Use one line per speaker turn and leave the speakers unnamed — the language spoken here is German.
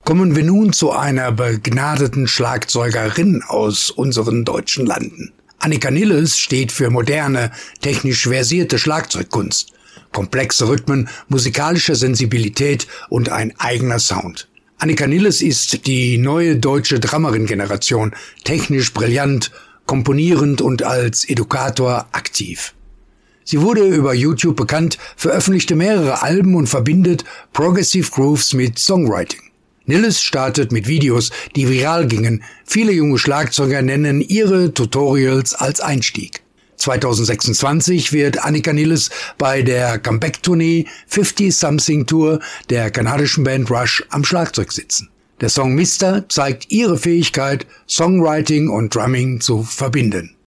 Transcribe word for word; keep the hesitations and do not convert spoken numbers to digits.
Kommen wir nun zu einer begnadeten Schlagzeugerin aus unseren deutschen Landen. Annika Nilles steht für moderne, technisch versierte Schlagzeugkunst, komplexe Rhythmen, musikalische Sensibilität und ein eigener Sound. Annika Nilles ist die neue deutsche Drummerin-Generation, technisch brillant, komponierend und als Edukator aktiv. Sie wurde über YouTube bekannt, veröffentlichte mehrere Alben und verbindet Progressive Grooves mit Songwriting. Nilles startet mit Videos, die viral gingen. Viele junge Schlagzeuger nennen ihre Tutorials als Einstieg. zwanzig sechsundzwanzig wird Annika Nilles bei der Comeback-Tournee fifty Something Tour der kanadischen Band Rush am Schlagzeug sitzen. Der Song Mister zeigt ihre Fähigkeit, Songwriting und Drumming zu verbinden.